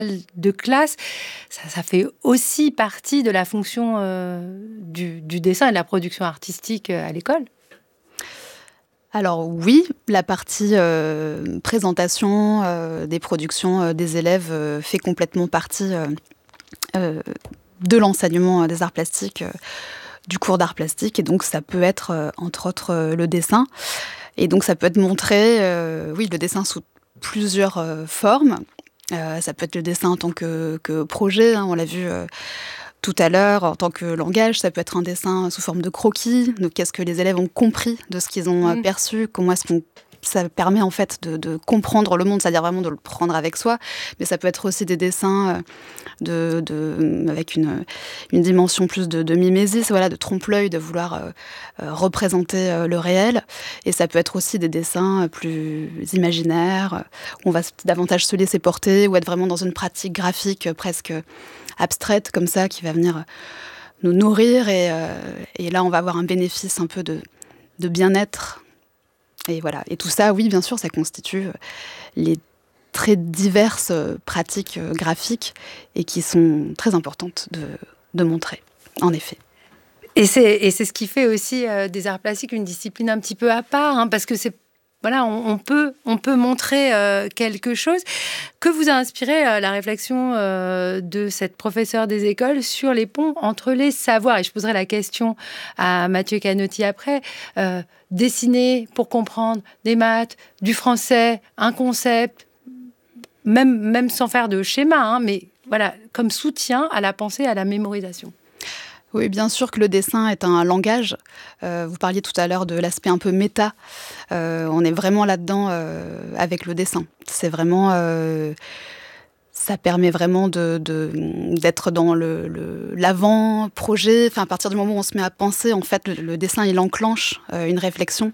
de classe, ça fait aussi partie de la fonction du dessin et de la production artistique à l'école. Alors oui, la partie présentation des productions des élèves fait complètement partie de l'enseignement des arts plastiques, du cours d'art plastique, et donc ça peut être entre autres le dessin. Et donc ça peut être montré, oui, le dessin sous plusieurs formes. Ça peut être le dessin en tant que projet, hein, on l'a vu tout à l'heure, en tant que langage. Ça peut être un dessin sous forme de croquis. Donc qu'est-ce que les élèves ont compris de ce qu'ils ont perçu, comment est-ce qu'on ça permet en fait de comprendre le monde, c'est-à-dire vraiment de le prendre avec soi. Mais ça peut être aussi des dessins avec une dimension plus de mimésis, voilà, de trompe-l'œil, de vouloir représenter le réel. Et ça peut être aussi des dessins plus imaginaires, où on va davantage se laisser porter, ou être vraiment dans une pratique graphique presque abstraite comme ça, qui va venir nous nourrir. Et là, on va avoir un bénéfice un peu de bien-être. Et voilà. Et tout ça, oui, bien sûr, ça constitue les très diverses pratiques graphiques et qui sont très importantes de montrer, en effet. Et c'est ce qui fait aussi des arts plastiques une discipline un petit peu à part, hein, parce que c'est voilà, on peut montrer quelque chose. Que vous a inspiré la réflexion de cette professeure des écoles sur les ponts entre les savoirs? Et je poserai la question à Mathieu Canotti après. Dessiner pour comprendre des maths, du français, un concept, même sans faire de schéma, hein, mais voilà, comme soutien à la pensée, à la mémorisation. Oui, bien sûr que le dessin est un langage. Vous parliez tout à l'heure de l'aspect un peu méta. On est vraiment là-dedans avec le dessin. C'est vraiment... ça permet vraiment d'être dans l'avant-projet. Enfin, à partir du moment où on se met à penser, en fait, le dessin, il enclenche une réflexion.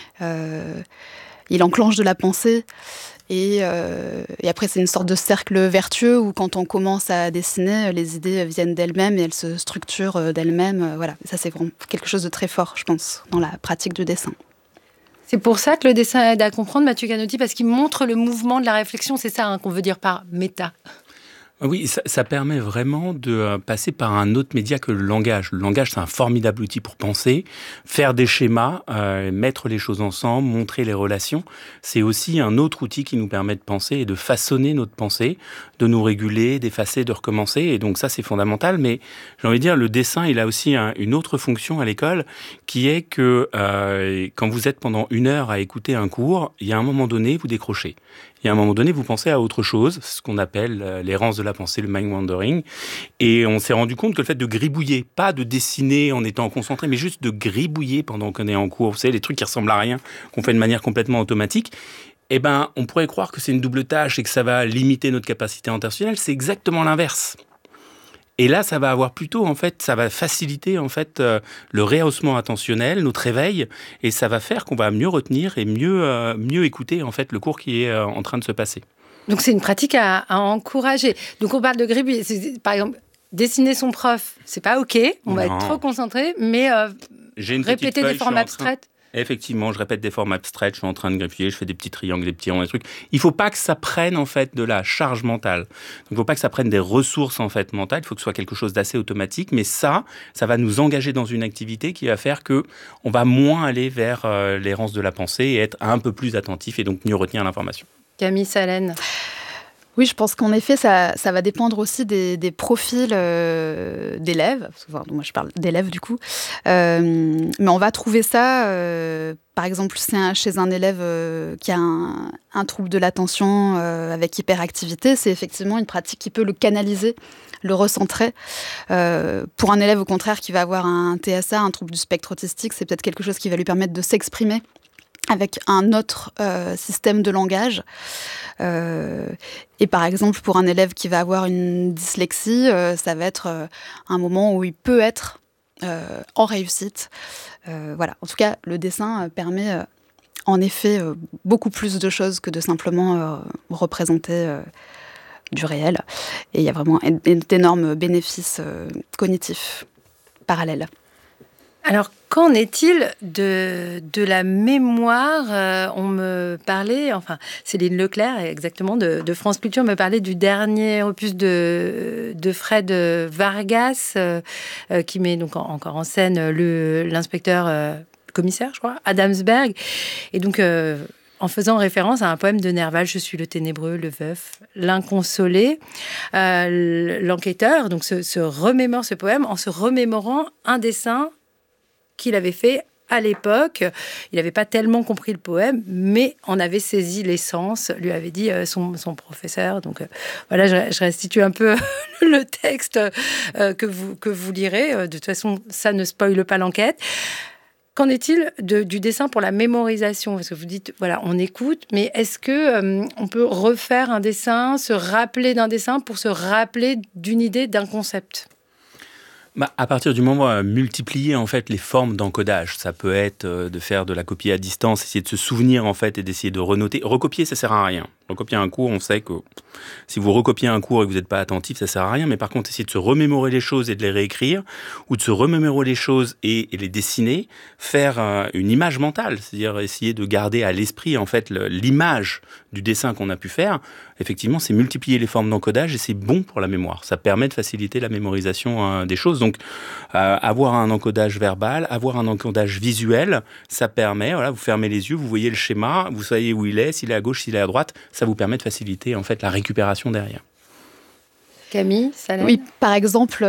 Il enclenche de la pensée. Et après, c'est une sorte de cercle vertueux où quand on commence à dessiner, les idées viennent d'elles-mêmes et elles se structurent d'elles-mêmes. Voilà. Ça, c'est vraiment quelque chose de très fort, je pense, dans la pratique du dessin. C'est pour ça que le dessin aide à comprendre, Mathieu Canotti, parce qu'il montre le mouvement de la réflexion. C'est ça qu'on veut dire par méta. Oui, ça permet vraiment de passer par un autre média que le langage. Le langage, c'est un formidable outil pour penser, faire des schémas, mettre les choses ensemble, montrer les relations. C'est aussi un autre outil qui nous permet de penser et de façonner notre pensée, de nous réguler, d'effacer, de recommencer. Et donc ça, c'est fondamental. Mais j'ai envie de dire, le dessin, il a aussi une autre fonction à l'école, qui est que quand vous êtes pendant 1 heure à écouter un cours, il y a un moment donné, vous décrochez. Et à un moment donné, vous pensez à autre chose, ce qu'on appelle l'errance de la pensée, le mind wandering. Et on s'est rendu compte que le fait de gribouiller, pas de dessiner en étant concentré, mais juste de gribouiller pendant qu'on est en cours, vous savez, les trucs qui ressemblent à rien, qu'on fait de manière complètement automatique, eh ben, on pourrait croire que c'est une double tâche et que ça va limiter notre capacité intentionnelle. C'est exactement l'inverse. Et là, ça va avoir plutôt, en fait, ça va faciliter, en fait, le rehaussement attentionnel, notre réveil, et ça va faire qu'on va mieux retenir et mieux écouter, en fait, le cours qui est en train de se passer. Donc, c'est une pratique à encourager. Donc, on parle de gribouiller. Par exemple, dessiner son prof, c'est pas OK. On va être trop concentré, mais répéter des formes abstraites. Effectivement, je répète des formes abstraites, je suis en train de greffier, je fais des petits triangles, des petits ronds, des trucs. Il ne faut pas que ça prenne, en fait, de la charge mentale. Donc, il ne faut pas que ça prenne des ressources, en fait, mentales. Il faut que ce soit quelque chose d'assez automatique. Mais ça va nous engager dans une activité qui va faire qu'on va moins aller vers l'errance de la pensée et être un peu plus attentif et donc mieux retenir l'information. Camille Salène. Oui, je pense qu'en effet, ça va dépendre aussi des profils d'élèves. Enfin, moi, je parle d'élèves, du coup. Mais on va trouver ça, par exemple, chez un élève qui a un trouble de l'attention avec hyperactivité. C'est effectivement une pratique qui peut le canaliser, le recentrer. Pour un élève, au contraire, qui va avoir un TSA, un trouble du spectre autistique, c'est peut-être quelque chose qui va lui permettre de s'exprimer avec un autre système de langage. Et par exemple, pour un élève qui va avoir une dyslexie, ça va être un moment où il peut être en réussite. Voilà. En tout cas, le dessin permet en effet beaucoup plus de choses que de simplement représenter du réel. Et il y a vraiment d'énormes bénéfices cognitifs parallèles. Alors, qu'en est-il de la mémoire? On me parlait, enfin, Céline Leclerc, exactement, de France Culture, me parlait du dernier opus de Fred Vargas, qui met donc encore en scène l'inspecteur, commissaire, je crois, Adamsberg. Et donc, en faisant référence à un poème de Nerval, je suis le ténébreux, le veuf, l'inconsolé. L'enquêteur donc se remémore ce poème en se remémorant un dessin qu'il avait fait à l'époque. Il n'avait pas tellement compris le poème, mais en avait saisi l'essence, lui avait dit son professeur. Donc voilà, je restitue un peu le texte que vous lirez. De toute façon, ça ne spoile pas l'enquête. Qu'en est-il du dessin pour la mémorisation? Parce que vous dites, voilà, on écoute, mais est-ce que on peut refaire un dessin, se rappeler d'un dessin pour se rappeler d'une idée, d'un concept? À partir du moment où multiplier en fait les formes d'encodage, ça peut être de faire de la copie à distance, essayer de se souvenir en fait et d'essayer de renoter. Recopier, ça sert à rien. Recopier un cours, on sait que si vous recopiez un cours et que vous n'êtes pas attentif, ça sert à rien. Mais par contre, essayer de se remémorer les choses et de les réécrire, ou de se remémorer les choses et les dessiner, faire une image mentale, c'est-à-dire essayer de garder à l'esprit en fait l'image du dessin qu'on a pu faire. Effectivement, c'est multiplier les formes d'encodage et c'est bon pour la mémoire. Ça permet de faciliter la mémorisation des choses. Donc, avoir un encodage verbal, avoir un encodage visuel, ça permet, voilà, vous fermez les yeux, vous voyez le schéma, vous savez où il est, s'il est à gauche, s'il est à droite, ça vous permet de faciliter en fait la récupération derrière. Camille, Salem? Oui, par exemple,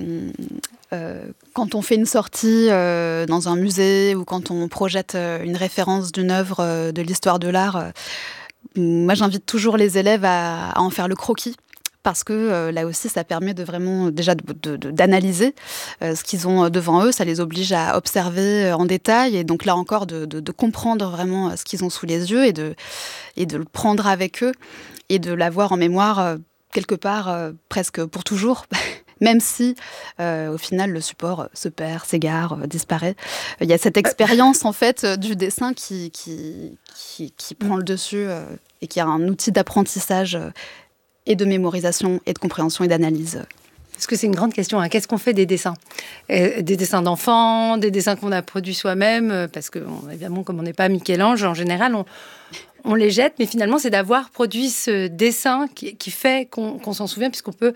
quand on fait une sortie dans un musée ou quand on projette une référence d'une œuvre de l'histoire de l'art, moi j'invite toujours les élèves à en faire le croquis. Parce que là aussi, ça permet de vraiment déjà d'analyser ce qu'ils ont devant eux. Ça les oblige à observer en détail et donc là encore de comprendre vraiment ce qu'ils ont sous les yeux et de le prendre avec eux et de l'avoir en mémoire quelque part presque pour toujours. Même si, au final, le support se perd, s'égare, disparaît. Il y a cette expérience, en fait, du dessin qui prend le dessus et qui est un outil d'apprentissage et de mémorisation, et de compréhension, et d'analyse. Parce que c'est une grande question. Hein. Qu'est-ce qu'on fait des dessins? Des dessins d'enfants, des dessins qu'on a produits soi-même, parce que, évidemment, comme on n'est pas Michel-Ange, en général, on les jette, mais finalement, c'est d'avoir produit ce dessin qui fait qu'on s'en souvient, puisqu'on peut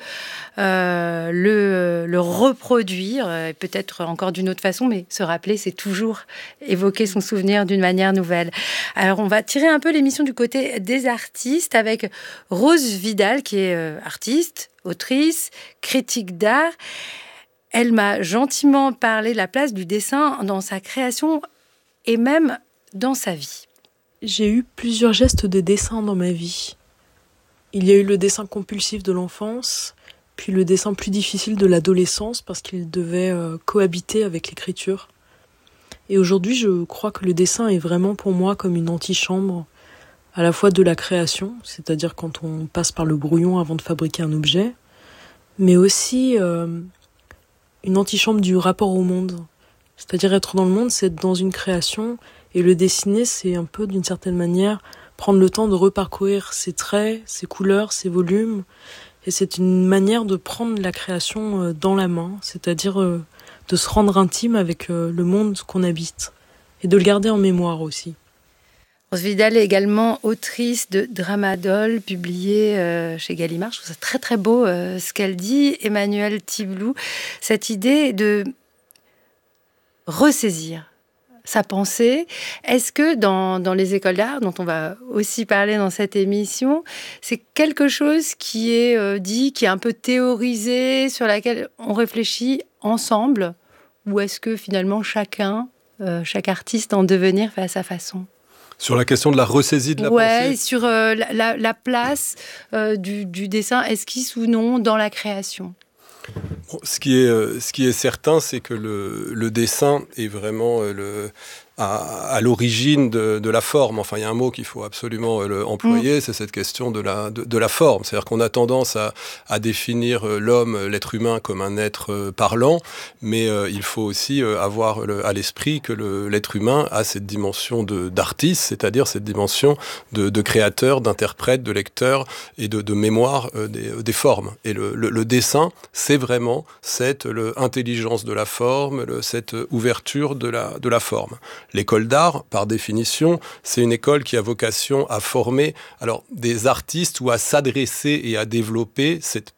le reproduire, peut-être encore d'une autre façon, mais se rappeler, c'est toujours évoquer son souvenir d'une manière nouvelle. Alors, on va tirer un peu l'émission du côté des artistes avec Rose Vidal, qui est artiste, autrice, critique d'art. Elle m'a gentiment parlé de la place du dessin dans sa création et même dans sa vie. J'ai eu plusieurs gestes de dessin dans ma vie. Il y a eu le dessin compulsif de l'enfance, puis le dessin plus difficile de l'adolescence parce qu'il devait cohabiter avec l'écriture. Et aujourd'hui, je crois que le dessin est vraiment pour moi comme une antichambre, à la fois de la création, c'est-à-dire quand on passe par le brouillon avant de fabriquer un objet, mais aussi une antichambre du rapport au monde. C'est-à-dire être dans le monde, c'est être dans une création. Et le dessiner, c'est un peu, d'une certaine manière, prendre le temps de reparcourir ses traits, ses couleurs, ses volumes. Et c'est une manière de prendre la création dans la main, c'est-à-dire de se rendre intime avec le monde qu'on habite. Et de le garder en mémoire aussi. Rose Vidal est également autrice de Dramadol, publié chez Gallimard. Je trouve ça très très beau ce qu'elle dit. Emmanuel Tiblou, cette idée de ressaisir sa pensée. Est-ce que dans les écoles d'art, dont on va aussi parler dans cette émission, c'est quelque chose qui est dit, qui est un peu théorisé, sur laquelle on réfléchit ensemble? Ou est-ce que finalement chaque artiste en devenir fait à sa façon? Sur la question de la ressaisie de la pensée? Oui, sur la place du dessin, esquisse ou non, dans la création. Bon, ce qui est certain, c'est que le dessin est vraiment à l'origine de la forme. Enfin, il y a un mot qu'il faut absolument employer, c'est cette question de la forme. C'est-à-dire qu'on a tendance à définir l'homme, l'être humain, comme un être parlant, mais il faut aussi avoir à l'esprit que l'être humain a cette dimension d'artiste, c'est-à-dire cette dimension de créateur, d'interprète, de lecteur et de mémoire des formes. Et le dessin, c'est vraiment cette intelligence de la forme, cette ouverture de la forme. L'école d'art, par définition, c'est une école qui a vocation à former des artistes ou à s'adresser et à développer cette